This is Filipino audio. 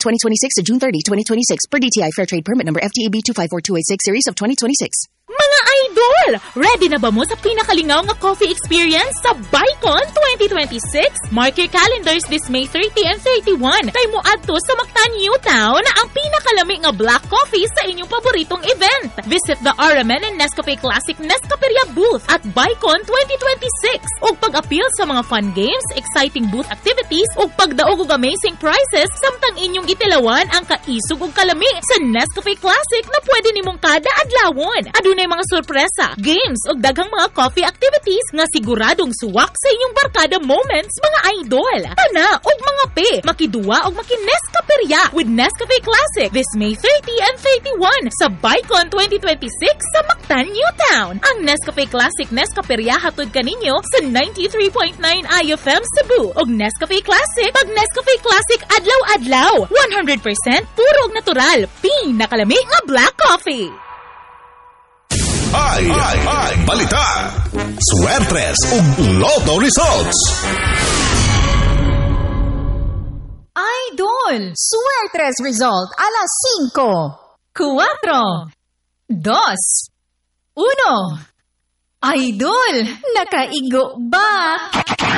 2026 to June 30, 2026 per DTI Fair Trade Permit number FTEB 254286 series of 2026. Mga idol! Ready na ba mo sa pinakalingaw nga coffee experience sa Bicon 2026? Mark your calendars this May 30 and 31. Kay mo adto sa Mactan New Town na ang pinakalami nga black coffee sa inyong paboritong event. Visit the RMN and Nescafe Classic Nescaperia booth at Bicon 2026. Ug pag-appeal sa mga fun games, exciting booth activities ug pagdaog og amazing prizes samtang inyong gitilawan ang kaisog ug kalami sa Nescafe Classic na pwede nimong kada adlawon. Adunay mga sorpresa, games ug daghang mga coffee activities nga siguradong suwak sa inyong barkada moments mga idol. Tana ug mga pe, makiduwa ug makinescaperia with Nescafe Classic this May 30 and 31 sa Bicon 2026 sa Mactan New Town. Ang Nescafe Classic Nescaperia hatod kaninyo sa 93.9 IFM Cebu ug Nescafe Classic pag Nescafe Classic adlaw-adlaw 100% puro ug natural pinakalami nga black coffee. Ay, balita! Swertres ug Lotto results! Idol! Swertres result alas 5, 4, 2, 1. Idol! Nakaigo ba?